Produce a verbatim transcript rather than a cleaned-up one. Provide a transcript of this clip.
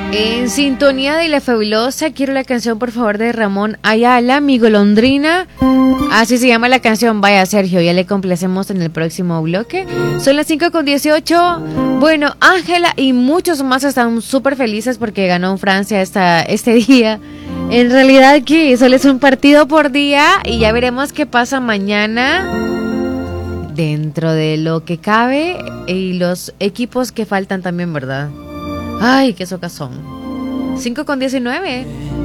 En sintonía de La Fabulosa, quiero la canción, por favor, de Ramón Ayala, Mi Golondrina. Así se llama la canción. Vaya, Sergio, ya le complacemos en el próximo bloque. Son las cinco con dieciocho. Bueno, Ángela y muchos más están súper felices porque ganó en Francia esta, este día. En realidad que solo es un partido por día y ya veremos qué pasa mañana dentro de lo que cabe y los equipos que faltan también, ¿verdad? Ay, qué socazón. cinco con diecinueve.